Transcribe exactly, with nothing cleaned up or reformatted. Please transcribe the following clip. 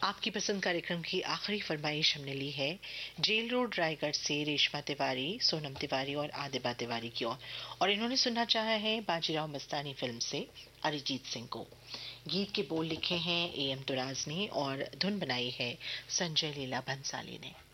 आपकी पसंद कार्यक्रम की आखिरी फरमाइश हमने ली है जेल रोड रायगढ़ से रेशमा तिवारी, सोनम तिवारी और आदिबा तिवारी की ओर, और इन्होंने सुनना चाहा है बाजीराव मस्तानी फिल्म से अरिजीत सिंह को। गीत के बोल लिखे हैं ए एम तुराज ने और धुन बनाई है संजय लीला भंसाली ने।